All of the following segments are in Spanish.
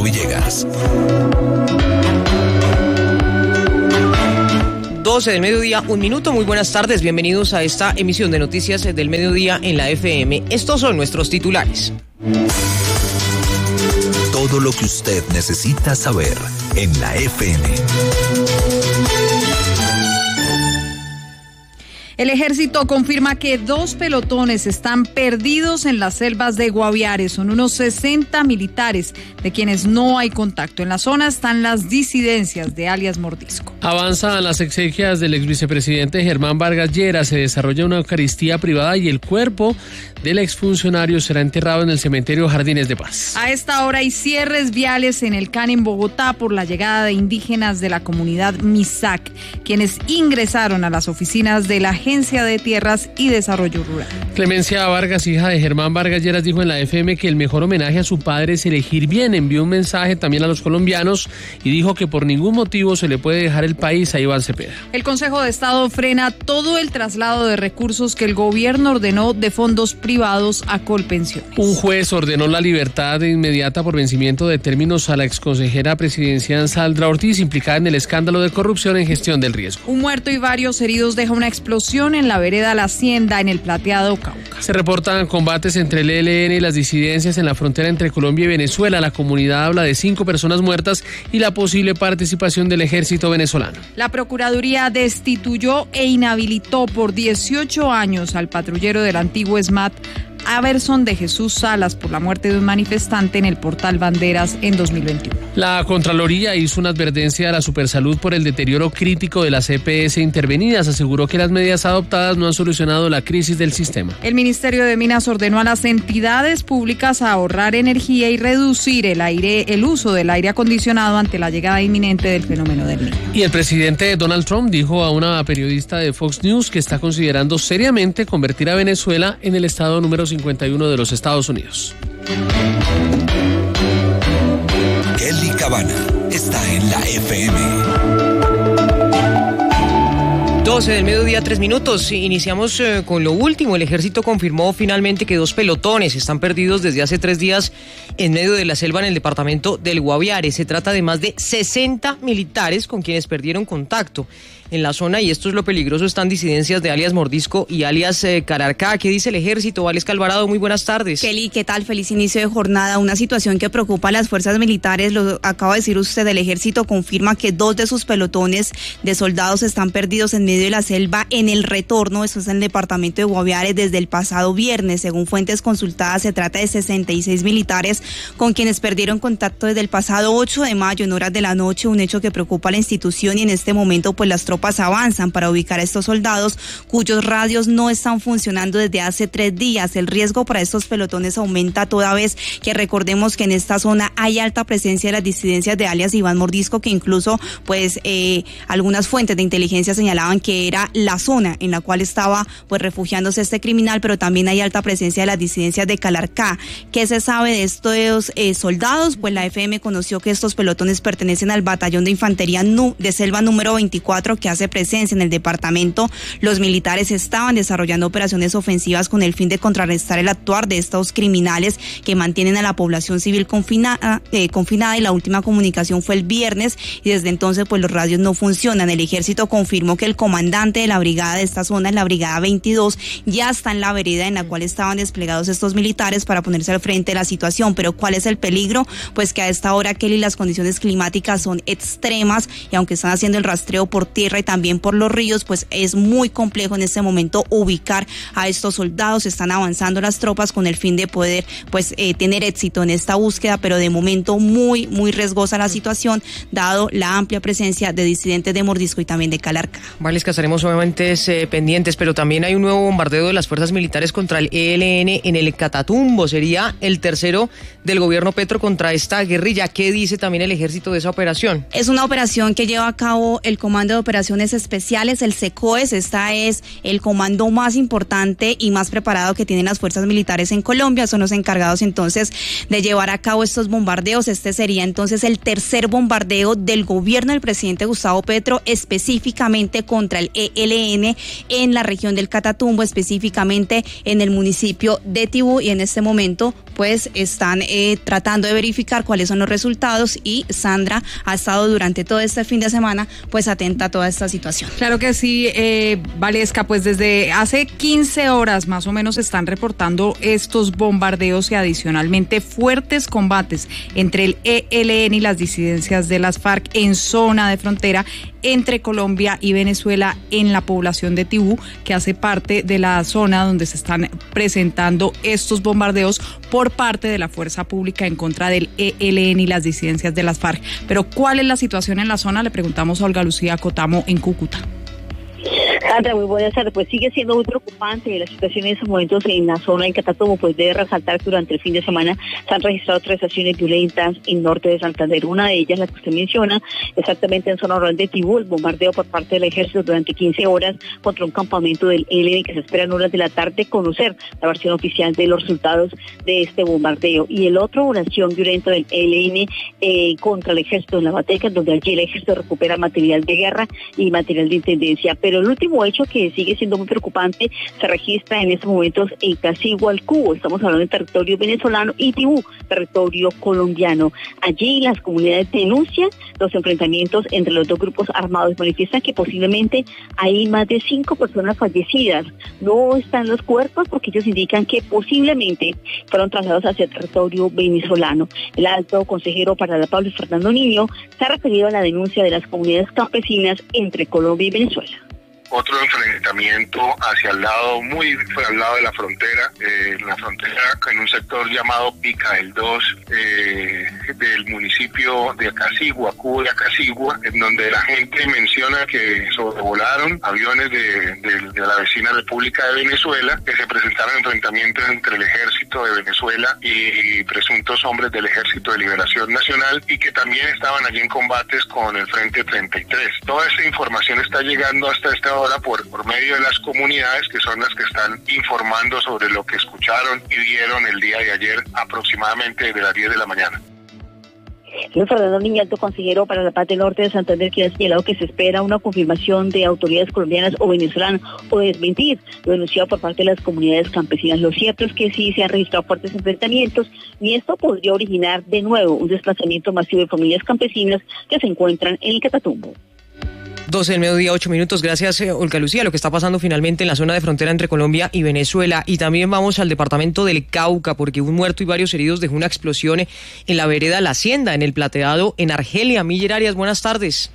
Alejandro Villegas. 12 del mediodía, 1 minuto. Muy buenas tardes, bienvenidos a esta emisión de Noticias del Mediodía en la FM. Estos son nuestros titulares. Todo lo que usted necesita saber en la FM. El ejército confirma que 2 pelotones están perdidos en las selvas de Guaviare. Son unos 60 militares de quienes no hay contacto. En la zona están las disidencias de alias Mordisco. Avanzan las exequias del exvicepresidente Germán Vargas Lleras. Se desarrolla una eucaristía privada y el cuerpo del exfuncionario será enterrado en el cementerio Jardines de Paz. A esta hora hay cierres viales en el CAN en Bogotá por la llegada de indígenas de la comunidad Misak, quienes ingresaron a las oficinas de la Agencia de Tierras y Desarrollo Rural. Clemencia Vargas, hija de Germán Vargas Lleras, dijo en la FM que el mejor homenaje a su padre es elegir bien. Envió un mensaje también a los colombianos y dijo que por ningún motivo se le puede dejar el país a Iván Cepeda. El Consejo de Estado frena todo el traslado de recursos que el gobierno ordenó de fondos privados a Colpensiones. Un juez ordenó la libertad inmediata por vencimiento de términos a la exconsejera presidencial Sandra Ortiz, implicada en el escándalo de corrupción en gestión del riesgo. Un muerto y varios heridos deja una explosión en la vereda La Hacienda, en el Plateado Cauca. Se reportan combates entre el ELN y las disidencias en la frontera entre Colombia y Venezuela. La comunidad habla de 5 personas muertas y la posible participación del ejército venezolano. La Procuraduría destituyó e inhabilitó por 18 años al patrullero del antiguo ESMAD, Averson de Jesús Salas, por la muerte de un manifestante en el Portal Banderas en 2021. La Contraloría hizo una advertencia a la Supersalud por el deterioro crítico de las EPS intervenidas. Aseguró que las medidas adoptadas no han solucionado la crisis del sistema. El Ministerio de Minas ordenó a las entidades públicas a ahorrar energía y reducir el uso del aire acondicionado ante la llegada inminente del fenómeno del Niño. Y el presidente Donald Trump dijo a una periodista de Fox News que está considerando seriamente convertir a Venezuela en el estado número 51 de los Estados Unidos. Kelly Cabana está en la FM. 12 del mediodía, 3 minutos. Iniciamos con lo último. El ejército confirmó finalmente que 2 pelotones están perdidos desde hace 3 días en medio de la selva en el departamento del Guaviare. Se trata de más de 60 militares con quienes perdieron contacto en la zona, y esto es lo peligroso. Están disidencias de alias Mordisco y alias Cararcá. ¿Qué dice el ejército? Valesca Alvarado, muy buenas tardes. Kelly, ¿qué tal? Feliz inicio de jornada. Una situación que preocupa a las fuerzas militares, lo acaba de decir usted. El ejército confirma que 2 de sus pelotones de soldados están perdidos en medio de la selva en el retorno. Eso es en el departamento de Guaviare desde el pasado viernes. Según fuentes consultadas, se trata de 66 militares con quienes perdieron contacto desde el pasado 8 de mayo en horas de la noche, un hecho que preocupa a la institución, y en este momento pues las tropas avanzan para ubicar a estos soldados cuyos radios no están funcionando desde hace 3 días. El riesgo para estos pelotones aumenta toda vez que recordemos que en esta zona hay alta presencia de las disidencias de alias Iván Mordisco, que incluso pues algunas fuentes de inteligencia señalaban que era la zona en la cual estaba pues refugiándose este criminal, pero también hay alta presencia de las disidencias de Calarcá. ¿Qué se sabe de estos soldados? Pues la FM conoció que estos pelotones pertenecen al batallón de infantería de selva número 24, que hace presencia en el departamento. Los militares estaban desarrollando operaciones ofensivas con el fin de contrarrestar el actuar de estos criminales que mantienen a la población civil confinada, y la última comunicación fue el viernes, y desde entonces pues los radios no funcionan. El ejército confirmó que el comandante de la brigada de esta zona, la brigada 22, ya está en la vereda en la cual estaban desplegados estos militares para ponerse al frente de la situación. Pero ¿cuál es el peligro? Pues que a esta hora, Kelly, las condiciones climáticas son extremas, y aunque están haciendo el rastreo por tierra y también por los ríos, pues es muy complejo en este momento ubicar a estos soldados. Están avanzando las tropas con el fin de poder pues tener éxito en esta búsqueda, pero de momento muy riesgosa la situación, dado la amplia presencia de disidentes de Mordisco y también de Calarcá. Vale, que estaremos obviamente pendientes, pero también hay un nuevo bombardeo de las fuerzas militares contra el ELN en el Catatumbo. Sería el tercero del gobierno Petro contra esta guerrilla. ¿Qué dice también el ejército de esa operación? Es una operación que lleva a cabo el Comando de Operaciones Operaciones Especiales, el SECOES. Esta es el comando más importante y más preparado que tienen las fuerzas militares en Colombia. Son los encargados entonces de llevar a cabo estos bombardeos. Este sería entonces el tercer bombardeo del gobierno del presidente Gustavo Petro, específicamente contra el ELN en la región del Catatumbo, específicamente en el municipio de Tibú, y en este momento pues están tratando de verificar cuáles son los resultados, y Sandra ha estado durante todo este fin de semana pues atenta a toda esta situación. Claro que sí, Valesca, pues desde hace 15 horas más o menos están reportando estos bombardeos y adicionalmente fuertes combates entre el ELN y las disidencias de las FARC en zona de frontera entre Colombia y Venezuela, en la población de Tibú, que hace parte de la zona donde se están presentando estos bombardeos por parte de la fuerza pública en contra del ELN y las disidencias de las FARC. Pero ¿cuál es la situación en la zona? Le preguntamos a Olga Lucía Cotamo en Cúcuta. Sandra, muy buenas tardes. Pues sigue siendo muy preocupante la situación en estos momentos en la zona de Catatumbo. Pues debe resaltar que durante el fin de semana se han registrado 3 acciones violentas en norte de Santander. Una de ellas, la que usted menciona, exactamente en zona rural de Tibú, el bombardeo por parte del ejército durante 15 horas contra un campamento del ELN, que se espera en horas de la tarde conocer la versión oficial de los resultados de este bombardeo. Y el otro, una acción violenta del ELN contra el ejército en La Bateca, donde allí el ejército recupera material de guerra y material de intendencia. Pero el último hecho, que sigue siendo muy preocupante, se registra en estos momentos en Casigualcubo. Estamos hablando de territorio venezolano, y Tibú, territorio colombiano. Allí las comunidades denuncian los enfrentamientos entre los dos grupos armados. Manifiestan que posiblemente hay más de 5 personas fallecidas. No están los cuerpos porque ellos indican que posiblemente fueron trasladados hacia el territorio venezolano. El alto consejero para la paz, Fernando Niño, se ha referido a la denuncia de las comunidades campesinas entre Colombia y Venezuela. Otro enfrentamiento hacia el lado, muy al lado de la frontera, en un sector llamado Pica del 2, del municipio de Acasigua, Cubo de Acasigua, en donde la gente menciona que sobrevolaron aviones de la vecina República de Venezuela, que se presentaron enfrentamientos entre el ejército de Venezuela y presuntos hombres del Ejército de Liberación Nacional, y que también estaban allí en combates con el Frente 33. Toda esta información está llegando hasta esta hora por medio de las comunidades, que son las que están informando sobre lo que escucharon y vieron el día de ayer, aproximadamente de las 10 de la mañana. Luis Fernando Niño, alto consejero para la paz del norte de Santander, que ha señalado que se espera una confirmación de autoridades colombianas o venezolanas o desmentir lo denunciado por parte de las comunidades campesinas. Lo cierto es que sí se han registrado fuertes enfrentamientos, y esto podría originar de nuevo un desplazamiento masivo de familias campesinas que se encuentran en el Catatumbo. 12 del mediodía, 8 minutos. Gracias, Olga Lucía. Lo que está pasando finalmente en la zona de frontera entre Colombia y Venezuela. Y también vamos al departamento del Cauca, porque un muerto y varios heridos dejó una explosión en la vereda La Hacienda, en el Plateado, en Argelia. Miller Arias, buenas tardes.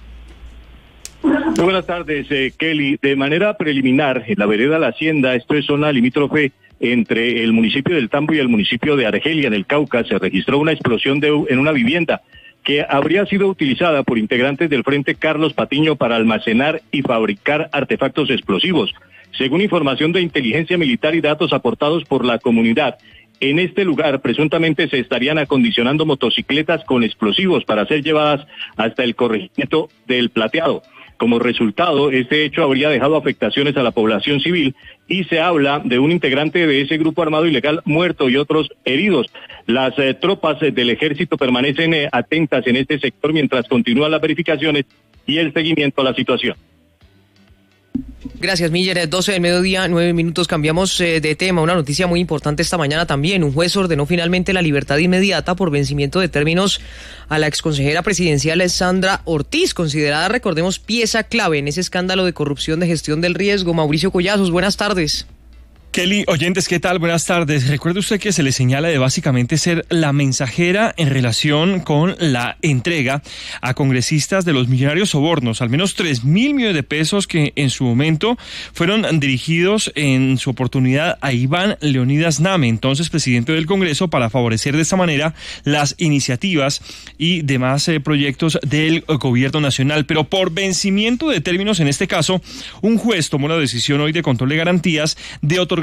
Muy buenas tardes, Kelly. De manera preliminar, en la vereda La Hacienda, esto es zona limítrofe entre el municipio del Tambo y el municipio de Argelia, en el Cauca, se registró una explosión en una vivienda que habría sido utilizada por integrantes del Frente Carlos Patiño para almacenar y fabricar artefactos explosivos. Según información de inteligencia militar y datos aportados por la comunidad, en este lugar presuntamente se estarían acondicionando motocicletas con explosivos para ser llevadas hasta el corregimiento del Plateado. Como resultado, este hecho habría dejado afectaciones a la población civil, y se habla de un integrante de ese grupo armado ilegal muerto y otros heridos. Las tropas del ejército permanecen atentas en este sector mientras continúan las verificaciones y el seguimiento a la situación. Gracias, Miller. 12 del mediodía, 9 minutos. Cambiamos de tema. Una noticia muy importante esta mañana también. Un juez ordenó finalmente la libertad inmediata por vencimiento de términos a la exconsejera presidencial Sandra Ortiz, considerada, recordemos, pieza clave en ese escándalo de corrupción de gestión del riesgo. Mauricio Collazos, buenas tardes. Kelly, oyentes, ¿qué tal? Buenas tardes. Recuerde usted que se le señala de básicamente ser la mensajera en relación con la entrega a congresistas de los millonarios sobornos, al menos 3.000 millones de pesos que en su momento fueron dirigidos en su oportunidad a Iván Leonidas Name, entonces presidente del Congreso, para favorecer de esta manera las iniciativas y demás proyectos del gobierno nacional. Pero por vencimiento de términos, en este caso, un juez tomó la decisión hoy de control de garantías de otorgar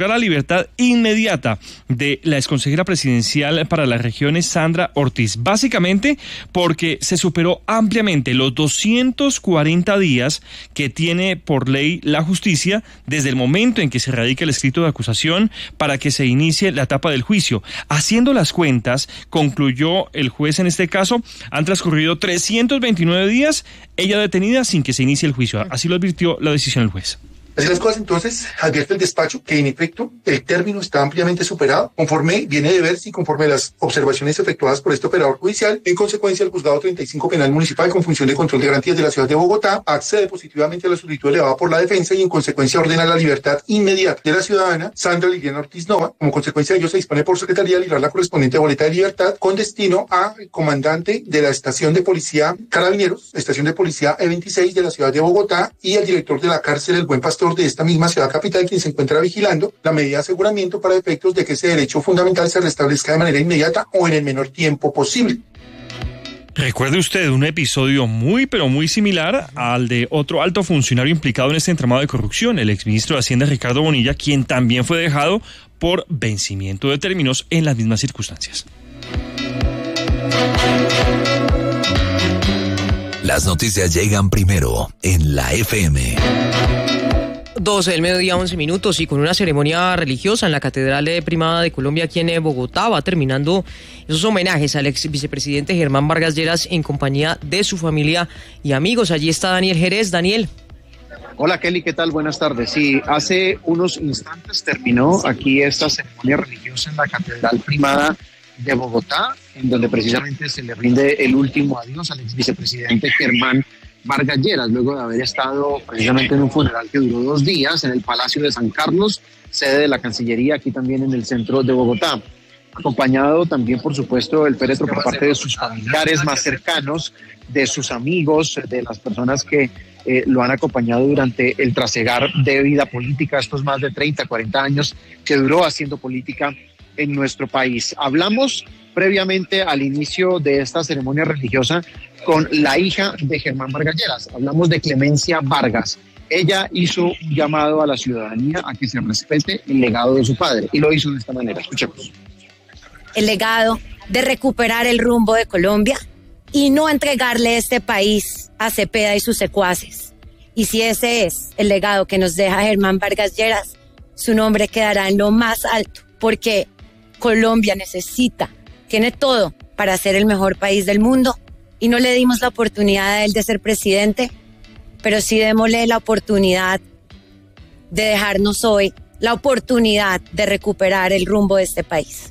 otorgar la libertad inmediata de la exconsejera presidencial para las regiones, Sandra Ortiz. Básicamente porque se superó ampliamente los 240 días que tiene por ley la justicia desde el momento en que se radica el escrito de acusación para que se inicie la etapa del juicio. Haciendo las cuentas, concluyó el juez en este caso, han transcurrido 329 días, ella detenida sin que se inicie el juicio. Así lo advirtió la decisión del juez. Así las cosas, entonces, advierte el despacho que en efecto el término está ampliamente superado, conforme viene de verse y conforme las observaciones efectuadas por este operador judicial. En consecuencia, el Juzgado 35 Penal Municipal con función de control de garantías de la ciudad de Bogotá accede positivamente a la solicitud elevada por la defensa y en consecuencia ordena la libertad inmediata de la ciudadana Sandra Liliana Ortiz Nova. Como consecuencia de ello, se dispone por Secretaría a librar la correspondiente boleta de libertad con destino a comandante de la estación de policía Carabineros, estación de policía E26 de la ciudad de Bogotá, y al director de la cárcel El Buen Pastor de esta misma ciudad capital, quien se encuentra vigilando la medida de aseguramiento para efectos de que ese derecho fundamental se restablezca de manera inmediata o en el menor tiempo posible. Recuerde usted un episodio muy pero muy similar al de otro alto funcionario implicado en este entramado de corrupción, el exministro de Hacienda Ricardo Bonilla, quien también fue dejado por vencimiento de términos en las mismas circunstancias. Las noticias llegan primero en la FM. 12 del mediodía, 11 minutos, y con una ceremonia religiosa en la Catedral Primada de Colombia aquí en Bogotá va terminando esos homenajes al ex vicepresidente Germán Vargas Lleras en compañía de su familia y amigos. Allí está Daniel Jerez. Daniel. Hola Kelly, ¿qué tal? Buenas tardes. Sí, hace unos instantes terminó aquí esta ceremonia religiosa en la Catedral Primada de Bogotá, en donde precisamente se le rinde el último adiós al ex vicepresidente Germán Vargas Lleras, luego de haber estado precisamente en un funeral que duró 2 días en el Palacio de San Carlos, sede de la Cancillería, aquí también en el centro de Bogotá. Acompañado también, por supuesto, el féretro por parte de sus familiares más cercanos, de sus amigos, de las personas que lo han acompañado durante el trasegar de vida política, estos más de 30, 40 años que duró haciendo política en nuestro país. Hablamos previamente al inicio de esta ceremonia religiosa con la hija de Germán Vargas Lleras. Hablamos de Clemencia Vargas. Ella hizo un llamado a la ciudadanía a que se respete el legado de su padre y lo hizo de esta manera. Escuchemos. El legado de recuperar el rumbo de Colombia y no entregarle este país a Cepeda y sus secuaces. Y si ese es el legado que nos deja Germán Vargas Lleras, su nombre quedará en lo más alto, porque Colombia tiene todo para ser el mejor país del mundo y no le dimos la oportunidad a él de ser presidente, pero sí démosle la oportunidad de dejarnos hoy la oportunidad de recuperar el rumbo de este país.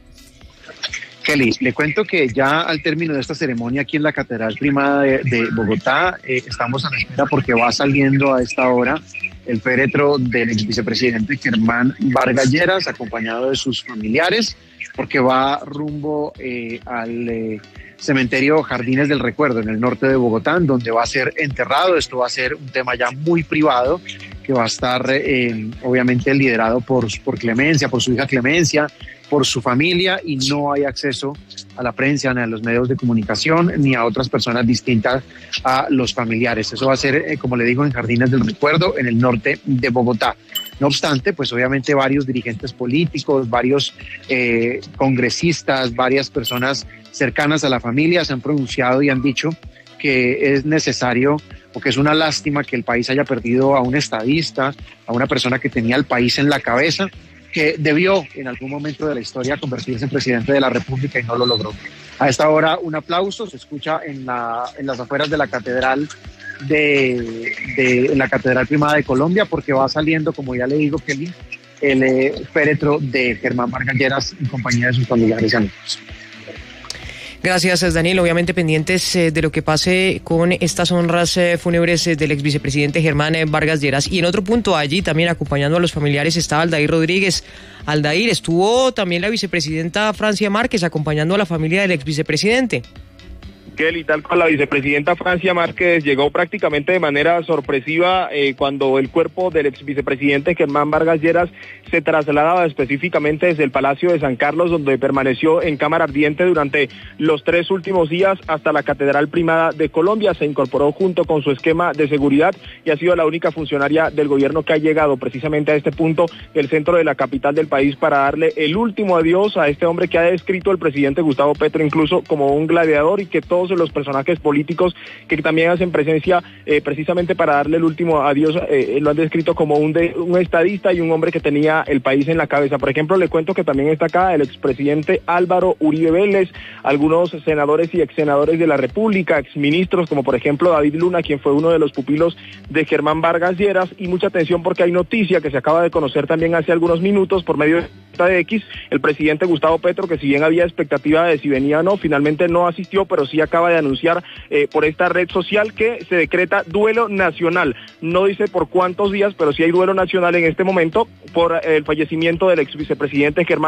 Kelly, le cuento que ya al término de esta ceremonia aquí en la Catedral Primada de Bogotá, estamos a la espera porque va saliendo a esta hora el féretro del ex vicepresidente Germán Vargas Lleras, acompañado de sus familiares, porque va rumbo al cementerio Jardines del Recuerdo en el norte de Bogotá, donde va a ser enterrado. Esto va a ser un tema ya muy privado, que va a estar obviamente liderado por Clemencia, por su hija Clemencia, por su familia, y no hay acceso a la prensa, ni a los medios de comunicación, ni a otras personas distintas a los familiares. Eso va a ser, como le digo, en Jardines del Recuerdo, en el norte de Bogotá. No obstante, pues obviamente varios dirigentes políticos, varios congresistas, varias personas cercanas a la familia se han pronunciado y han dicho que es necesario o que es una lástima que el país haya perdido a un estadista, a una persona que tenía el país en la cabeza, que debió en algún momento de la historia convertirse en presidente de la República y no lo logró. A esta hora un aplauso se escucha en las afueras de la catedral de la Catedral Primada de Colombia, porque va saliendo, como ya le digo, Kelly, el féretro de Germán Vargas Lleras en compañía de sus familiares y amigos. Gracias, Daniel. Obviamente pendientes de lo que pase con estas honras fúnebres del ex vicepresidente Germán Vargas Lleras. Y en otro punto, allí también acompañando a los familiares estaba Aldair Rodríguez. Aldair, estuvo también la vicepresidenta Francia Márquez acompañando a la familia del ex vicepresidente. Kelly, tal cual la vicepresidenta Francia Márquez llegó prácticamente de manera sorpresiva cuando el cuerpo del ex vicepresidente Germán Vargas Lleras se trasladaba específicamente desde el Palacio de San Carlos, donde permaneció en cámara ardiente durante los 3 últimos días hasta la Catedral Primada de Colombia. Se incorporó junto con su esquema de seguridad y ha sido la única funcionaria del gobierno que ha llegado precisamente a este punto del centro de la capital del país para darle el último adiós a este hombre que ha descrito el presidente Gustavo Petro incluso como un gladiador, y que todos los personajes políticos que también hacen presencia precisamente para darle el último adiós lo han descrito como un estadista y un hombre que tenía el país en la cabeza. Por ejemplo, le cuento que también está acá el expresidente Álvaro Uribe Vélez, algunos senadores y exsenadores de la República, exministros como por ejemplo David Luna, quien fue uno de los pupilos de Germán Vargas Lleras, y mucha atención porque hay noticia que se acaba de conocer también hace algunos minutos por medio de X, el presidente Gustavo Petro, que si bien había expectativa de si venía o no, finalmente no asistió, pero sí acaba de anunciar por esta red social que se decreta duelo nacional. No dice por cuántos días, pero sí hay duelo nacional en este momento por el fallecimiento del ex vicepresidente Germán